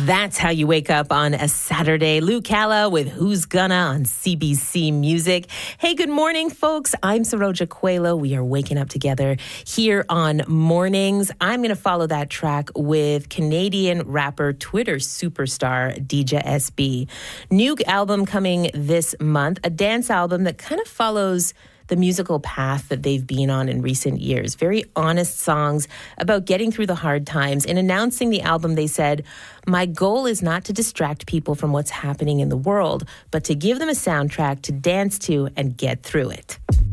That's how you wake up on a Saturday. Lou Calla with Who's Gonna on CBC Music. Hey, good morning, folks. I'm Saroja Coelho. We are waking up together here on Mornings. I'm going to follow that track with Canadian rapper, Twitter superstar, Deeja SB. New album coming this month, a dance album that kind of follows the musical path that they've been on in recent years. Very honest songs about getting through the hard times. In announcing the album, they said, "My goal is not to distract people from what's happening in the world, but to give them a soundtrack to dance to and get through it."